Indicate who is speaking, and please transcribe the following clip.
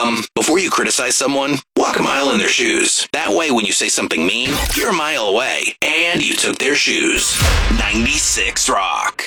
Speaker 1: Before you criticize someone, walk a mile in their shoes. That way, when you say something mean, you're a mile away, and you took their shoes. 96 Rock.